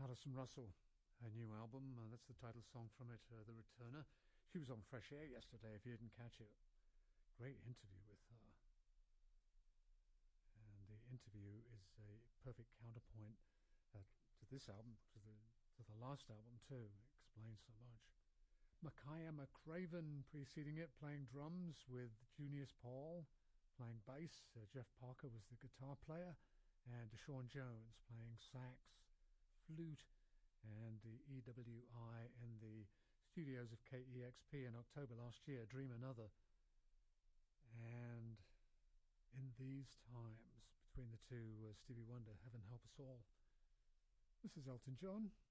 Alison Russell, her new album, that's the title song from it, The Returner. She was on Fresh Air yesterday, if you didn't catch it. Great interview with her. And the interview is a perfect counterpoint to this album, to the last album too. It explains so much. Micaiah McCraven preceding it, playing drums with Junius Paul, playing bass. Jeff Parker was the guitar player, and Deshaun Jones playing sax, flute, and the EWI in the studios of KEXP in October last year, Dream Another. And in these times, between the two, Stevie Wonder, Heaven Help Us All. This is Elton John.